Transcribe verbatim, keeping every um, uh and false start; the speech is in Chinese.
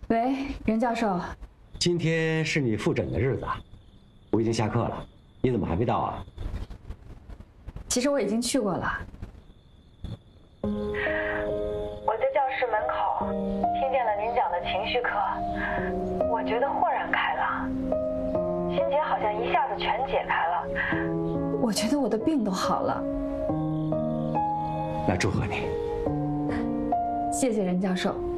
喂，任教授， 今天是你复诊的日子啊，我已经下课了，你怎么还没到啊？ 其实我已经去过了。 我在教室门口听见了您讲的情绪课，我觉得豁然开朗，心结好像一下子全解开了。 我觉得我的病都好了。 那祝贺你。 谢谢任教授。